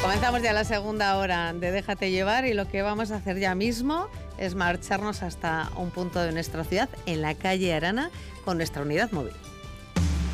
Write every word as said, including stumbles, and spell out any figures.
Comenzamos ya la segunda hora de Déjate Llevar y lo que vamos a hacer ya mismo es marcharnos hasta un punto de nuestra ciudad, en la calle Arana, con nuestra unidad móvil.